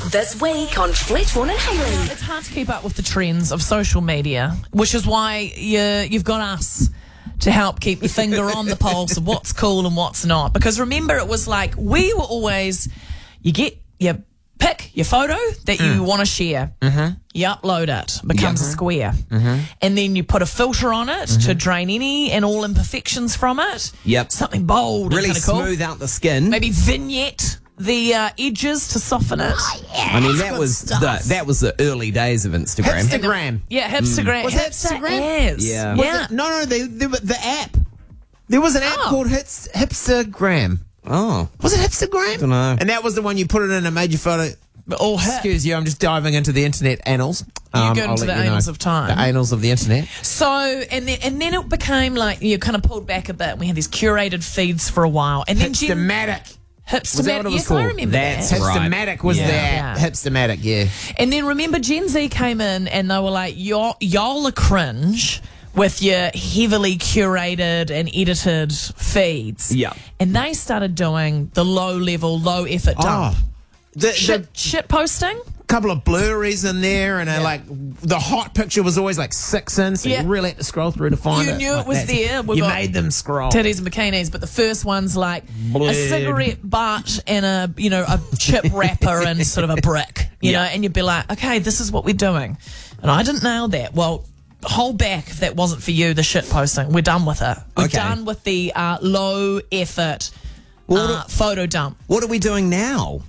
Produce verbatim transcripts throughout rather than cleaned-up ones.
This week on Fletchborn and Hayley. It's hard to keep up with the trends of social media, which is why you, you've got us to help keep the finger on the pulse of what's cool and what's not. Because remember, it was like we were always, you get your pick, your photo that you mm. want to share. Mm-hmm. You upload it, becomes yep. a square. Mm-hmm. And then you put a filter on it mm-hmm. to drain any and all imperfections from it. Yep. Something bold. Really and cool. smooth out the skin. Maybe vignette the uh, edges to soften it. Oh, yeah. I mean, that was the, that was the early days of Instagram. Instagram. Yeah, Hipstagram. Mm. Was that Instagram? Yeah. yeah. It, no, no, the, the, the app. There was an app oh. called Hips, Hipstagram. Oh. Was it Hipstagram? I don't know. And that was the one you put it in and made your photo. All hip. Excuse you, I'm just diving into the internet annals. You um, go into the annals of time. The annals of the internet. So, and then and then it became like, you kind of pulled back a bit, and we had these curated feeds for a while. And then Gen- Hipstamatic. Hipstamatic, yes, I remember That's that. right. Hipstamatic was yeah. the yeah. app. Hipstamatic, yeah. And then remember Gen Z came in and they were like, y'all, y'all are cringe with your heavily curated and edited feeds. Yeah. And they started doing the low-level, low-effort dump. Oh. The, shit, the shit posting? couple of blurries in there, and yeah. I like the hot picture was always like six in, so yeah. you really had to scroll through to find you it. knew like it was that. there. We you got made them scroll. Titties and bikinis, but the first one's like Blurred. a cigarette butt and a, you know, a chip wrapper and sort of a brick, you yeah. know, and you'd be like, okay, this is what we're doing. And I didn't nail that. Well, hold back if that wasn't for you, the shit posting. We're done with it. We're Okay. done with the uh, low effort Well, uh, photo dump. What are we doing now?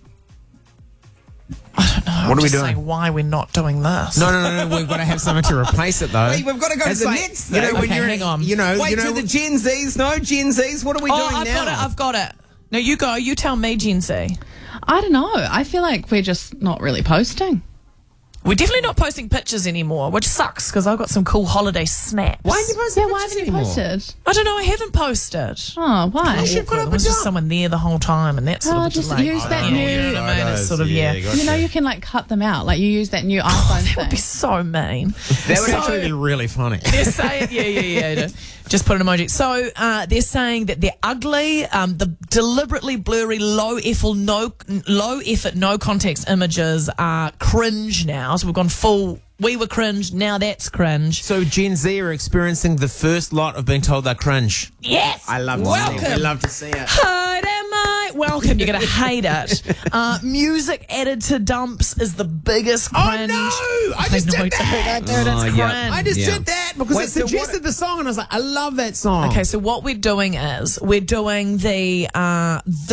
I don't know. What I'm are we just doing? saying why we're not doing this. No, no, no, no. We've got to have something to replace it, though. Wait, we've got to go It's to the like, next You know, thing. when Okay, you're, hang on. You know, Wait, you know, do the Gen Zs? No, Gen Zs? What are we Oh, doing I've now? got it. I've got it. No, you go. You tell me, Gen Z. I don't know. I feel like we're just not really posting. We're definitely not posting pictures anymore, which sucks because I've got some cool holiday snaps. Why aren't you posting Yeah, why pictures haven't you anymore? posted? I don't know. I haven't posted. Oh, why? You should put up There a was just dump. someone there the whole time, and that's sort Oh, of a just delay. use that yeah, new- You know what I mean? It's sort of yeah. You know, you can like cut them out. Like you use that new iPhone That would be thing. so mean. That would So- actually be really funny. They're saying, yeah, yeah, yeah. no. Just put an emoji. So uh, they're saying that they're ugly, um, the deliberately blurry, low effort, no, low effort, no context images are cringe now. So we've gone full. We were cringe. Now that's cringe. So Gen Z are experiencing the first lot of being told they're cringe. Yes. I love to Welcome. see it. We love to see it. Hi there, mate. Welcome. You're going to hate it. Uh, music added to dumps is the biggest Oh, cringe. no! I just know, did that. Dude, it's Oh, cringe. yeah. I just Yeah. did that because Wait, it so what- suggested the song, and I was like, I love that song. Okay, so what we're doing is we're doing the uh,